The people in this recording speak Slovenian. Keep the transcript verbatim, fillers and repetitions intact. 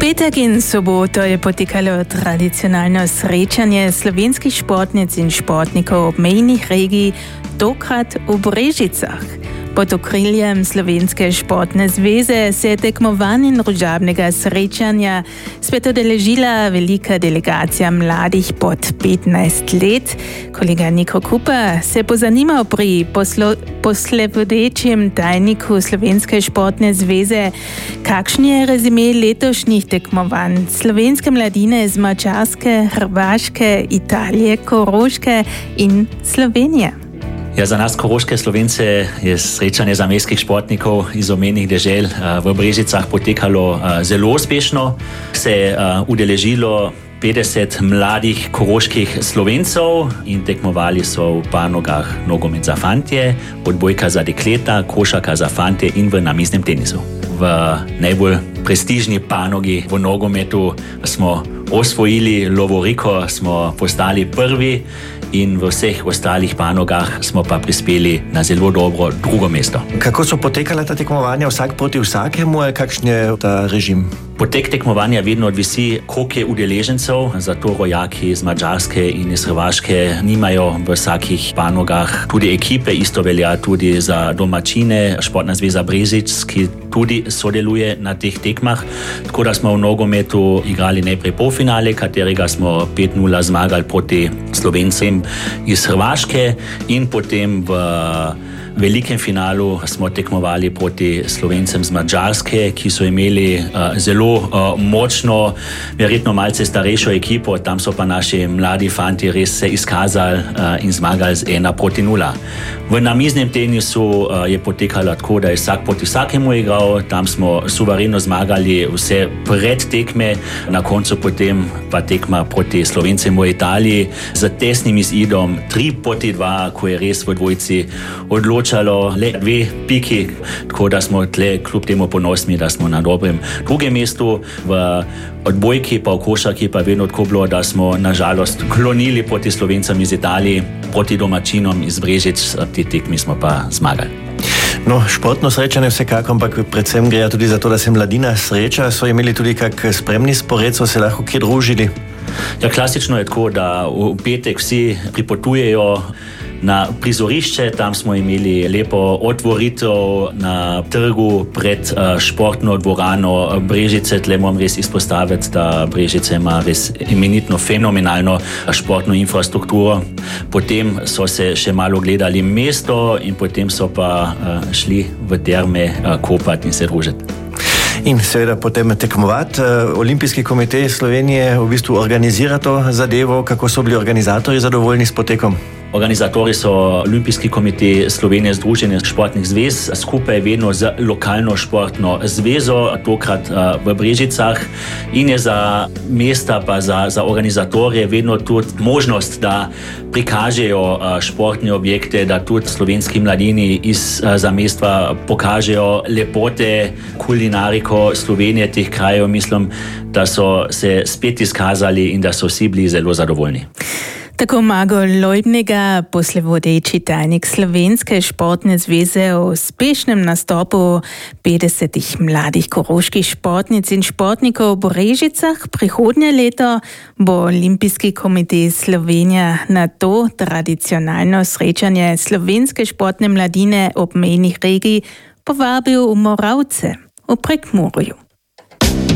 petek in soboto je potekalo tradicionalno srečanje slovenskih športnic in športnikov obmejnih regij, tokrat v Brežicah. Pod okriljem Slovenske športne zveze se je tekmovanje družabnega srečanja spet udeležila velika delegacija mladih pod petnajst let. Kolega Niko Kupa se je pozanimal pri poslo- poslevodečem tajniku Slovenske športne zveze, kakšen je rezime letošnjih tekmovanj slovenske mladine iz Madžarske, Hrvaške, Italije, Koroške in Slovenije. Ja, za nas koroške Slovence je srečanje zamejskih športnikov iz omenjenih dežel v Brežicah potekalo zelo uspešno. Se je udeležilo petdeset mladih koroških Slovencev in tekmovali so v panogah nogomet za fantje, odbojka za dekleta, košarka za fantje in v namiznem tenisu. V najbolj prestižni panogi v nogometu smo osvojili lovoriko, smo postali prvi in v vseh ostalih panogah smo pa prispeli na zelo dobro drugo mesto. Kako so potekala ta tekmovanja, vsak proti vsakemu, ali kakšen je ta režim? Potek tekmovanja vedno odvisi, koliko je udeležencev, zato rojaki iz Madžarske in iz Hrvaške nimajo v vsakih panogah tudi ekipe, isto velja tudi za domačine, Športna zveza Brežic, ki tudi sodeluje na teh tekmah, tako da smo v nogometu igrali najprej polfinale, katerega smo pet nula zmagali proti Slovencem iz Hrvaške in potem v velikem finalu smo tekmovali proti Slovencem z Madžarske, ki so imeli uh, zelo uh, močno, verjetno malce starejšo ekipo, tam so pa naši mladi fanti res se izkazali uh, in zmagali z ena proti nula. V namiznem tenisu uh, je potekalo tako, da je vsak proti vsakemu igral, tam smo suvereno zmagali vse pred tekme, na koncu potem pa tekma proti Slovencem v Italiji z tesnim izidom tri proti dva, ko je res v dvojci odločilo le dve piki, tako da smo tle kljub temu ponosni, da smo na dobrem drugem mestu. V odbojki pa v košarki pa vedno tako bilo, da smo nažalost klonili proti Slovencem iz Italije, proti domačinom iz Brežic, te tekmi smo pa zmagali. No, športno srečanje vsekako, ampak predvsem gre tudi za to, da se mladina sreča. So imeli tudi kak spremni spored, so se lahko kje družili? Ja, klasično je tako, da v petek vsi pripotujejo na prizorišče, tam smo imeli lepo otvoritev na trgu pred uh, športno dvorano Brežice. Tle moram res izpostaviti, da Brežice ima res imenitno fenomenalno športno infrastrukturo. Potem so se še malo gledali mesto in potem so pa uh, šli v terme uh, kopati in se družiti. In seveda potem tekmovati. Olimpijski komitej Slovenije v bistvu organizira to zadevo. Kako so bili organizatorji zadovoljni s potekom? Organizatori so Olimpijski komitej Slovenije, Združenje športnih zvez, skupaj vedno z lokalno športno zvezo, tokrat uh, v Brežicah, in je za mesta pa za, za organizatorje vedno tudi možnost, da prikažejo uh, športne objekte, da tudi slovenski mladini iz uh, zamestva pokažejo lepote, kulinariko Slovenije, teh krajev. Mislim, da so se spet izkazali in da so vsi bili zelo zadovoljni. Tako Mago Lojbnega, poslevodeči tajnik Slovenske športne zveze, o uspešnem nastopu petdesetih mladih koroških športnic in športnikov v Brežicah. Prihodnje leto bo Olimpijski komitej Slovenije na to tradicionalno srečanje slovenske športne mladine obmejnih regij povabil v Moravce v Prekmurju.